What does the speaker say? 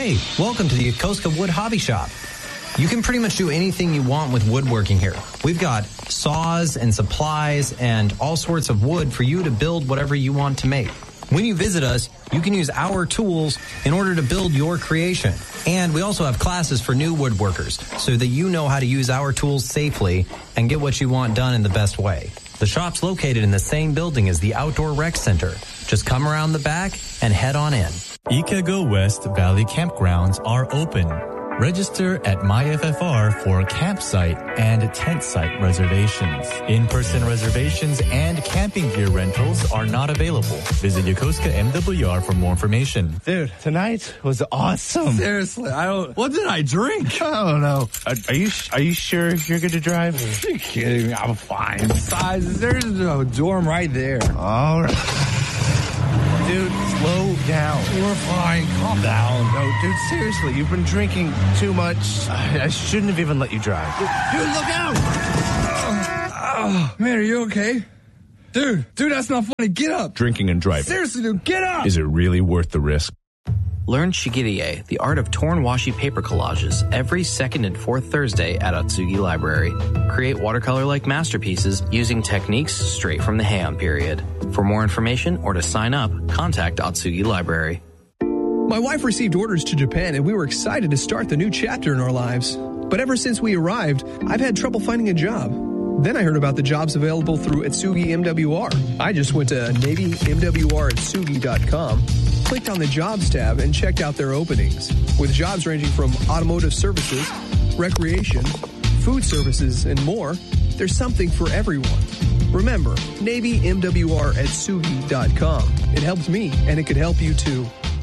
Hey, welcome to the Yokosuka Wood Hobby Shop. You can pretty much do anything you want with woodworking here. We've got saws and supplies and all sorts of wood for you to build whatever you want to make. When you visit us, you can use our tools in order to build your creation. And we also have classes for new woodworkers so that you know how to use our tools safely and get what you want done in the best way. The shop's located in the same building as the Outdoor Rec Center. Just come around the back and head on in. Ikago West Valley campgrounds are open. Register at MyFFR for campsite and tent site reservations. In-person reservations and camping gear rentals are not available. Visit Yokosuka MWR for more information. Dude, tonight was awesome. Seriously, what did I drink? I don't know. Are you sure you're good to drive? Are you kidding me? I'm fine. Besides, there's a dorm right there. All right. Dude, slow down. We're fine. Calm down. No, dude, seriously, you've been drinking too much. I shouldn't have even let you drive. Dude, look out! Man, are you okay? Dude, that's not funny. Get up. Drinking and driving. Seriously, dude, get up! Is it really worth the risk? Learn Shigerie, the art of torn washi paper collages, every second and fourth Thursday at Atsugi Library. Create watercolor-like masterpieces using techniques straight from the Heian period. For more information or to sign up, contact Atsugi Library. My wife received orders to Japan and we were excited to start the new chapter in our lives. But ever since we arrived, I've had trouble finding a job. Then I heard about the jobs available through Atsugi MWR. I just went to NavyMWRatsugi.com, clicked on the Jobs tab, and checked out their openings. With jobs ranging from automotive services, recreation, food services, and more, there's something for everyone. Remember, NavyMWRatsugi.com. It helped me, and it could help you too.